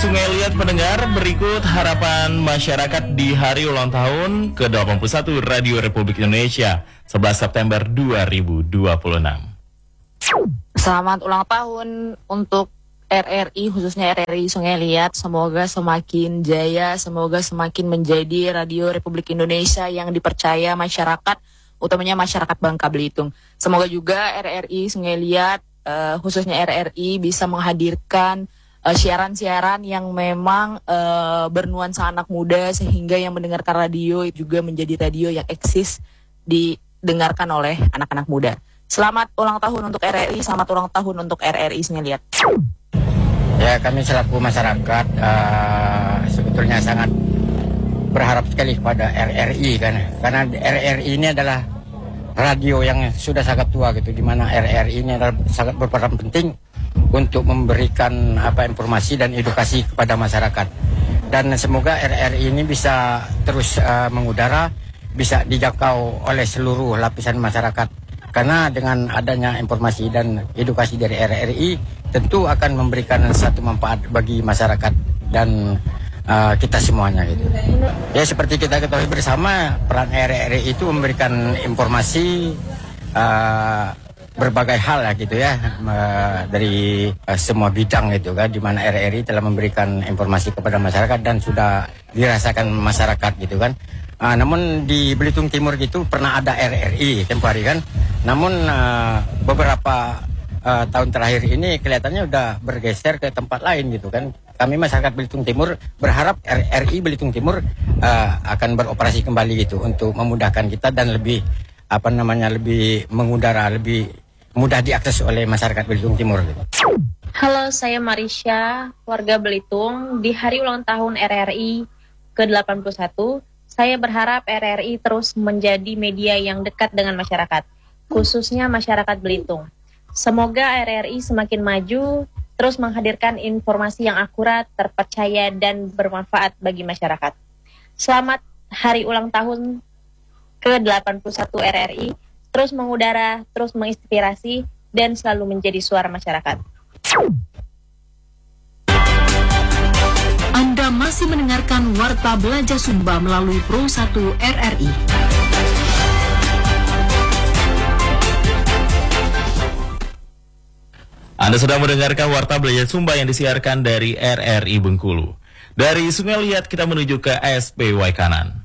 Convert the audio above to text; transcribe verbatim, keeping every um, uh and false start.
Sungai Liat pendengar, berikut harapan masyarakat di hari ulang tahun ke delapan puluh satu Radio Republik Indonesia sebelas September dua ribu dua puluh enam. Selamat ulang tahun untuk R R I, khususnya R R I Sungai Liat. Semoga semakin jaya, semoga semakin menjadi Radio Republik Indonesia yang dipercaya masyarakat, utamanya masyarakat Bangka Belitung. Semoga juga R R I Sungai Liat, uh, khususnya R R I, bisa menghadirkan uh, siaran-siaran yang memang uh, bernuansa anak muda, sehingga yang mendengarkan radio juga menjadi radio yang eksis didengarkan oleh anak-anak muda. Selamat ulang tahun untuk R R I, selamat ulang tahun untuk R R I Sungai Liat. Ya, kami selaku masyarakat uh, sebetulnya sangat berharap sekali kepada R R I kan, karena R R I ini adalah radio yang sudah sangat tua gitu, di mana R R I ini adalah sangat berperan penting untuk memberikan apa informasi dan edukasi kepada masyarakat. Dan semoga R R I ini bisa terus uh, mengudara, bisa dijangkau oleh seluruh lapisan masyarakat. Karena dengan adanya informasi dan edukasi dari R R I tentu akan memberikan satu manfaat bagi masyarakat dan uh, kita semuanya gitu. Ya, seperti kita ketahui bersama, peran R R I itu memberikan informasi uh, berbagai hal ya gitu ya, uh, dari uh, semua bidang gitu kan, di mana R R I telah memberikan informasi kepada masyarakat dan sudah dirasakan masyarakat gitu kan. Uh, namun di Belitung Timur gitu pernah ada R R I tempoh hari kan. Namun uh, beberapa uh, tahun terakhir ini kelihatannya udah bergeser ke tempat lain gitu kan. Kami masyarakat Belitung Timur berharap R R I Belitung Timur uh, akan beroperasi kembali gitu untuk memudahkan kita dan lebih apa namanya lebih mengudara, lebih mudah diakses oleh masyarakat Belitung Timur gitu. Halo, saya Marisha, warga Belitung. Di hari ulang tahun R R I ke delapan puluh satu, saya berharap R R I terus menjadi media yang dekat dengan masyarakat, khususnya masyarakat Belitung. Semoga R R I semakin maju, terus menghadirkan informasi yang akurat, terpercaya, dan bermanfaat bagi masyarakat. Selamat hari ulang tahun ke delapan puluh satu R R I, terus mengudara, terus menginspirasi, dan selalu menjadi suara masyarakat. Anda masih mendengarkan Warta Belajar Sumba melalui Pro satu R R I. Anda sedang mendengarkan Warta Belajar Sumba yang disiarkan dari R R I Bengkulu. Dari Sungai Liat kita menuju ke S P Waikanan.